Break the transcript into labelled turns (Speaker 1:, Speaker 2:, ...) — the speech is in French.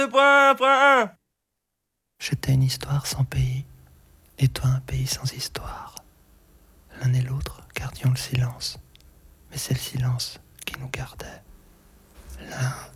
Speaker 1: Point 1.
Speaker 2: J'étais une histoire sans pays, et toi un pays sans histoire. L'un et l'autre gardions le silence, mais c'est le silence qui nous gardait. L'un